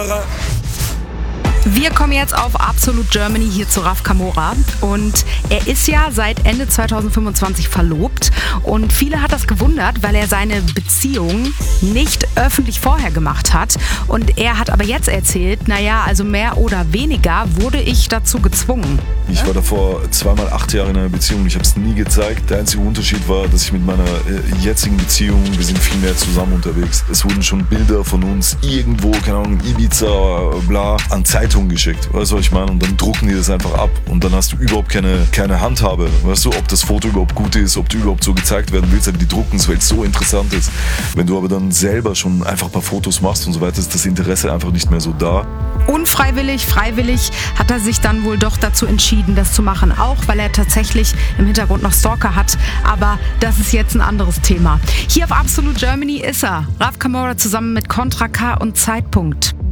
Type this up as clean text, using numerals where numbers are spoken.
Wir kommen jetzt auf Absolute Germany hier zu Raf Kamora und er ist ja seit Ende 2025 verlobt und viele hat das gewundert, weil er seine Beziehung nicht öffentlich vorher gemacht hat und er hat aber jetzt erzählt, naja, also mehr oder weniger wurde ich dazu gezwungen. Ich war davor 8 Jahre in einer Beziehung, ich habe es nie gezeigt. Der einzige Unterschied war, dass ich mit meiner jetzigen Beziehung, wir sind viel mehr zusammen unterwegs. Es wurden schon Bilder von uns irgendwo, keine Ahnung, Ibiza, bla, an Zeitungen geschickt. Weißt du, was ich meine? Und dann drucken die das einfach ab und dann hast du überhaupt keine Handhabe. Weißt du, ob das Foto überhaupt gut ist, ob du überhaupt so gezeigt werden willst, aber die drucken es, weil es so interessant ist. Wenn du aber dann selber schon einfach ein paar Fotos machst und so weiter, ist das Interesse einfach nicht mehr so da. Unfreiwillig, freiwillig hat er sich dann wohl doch dazu entschieden, das zu machen. Auch weil er tatsächlich im Hintergrund noch Stalker hat. Aber das ist jetzt ein anderes Thema. Hier auf Absolute Germany ist er. Raf Kamora zusammen mit Contra K und Zeitpunkt.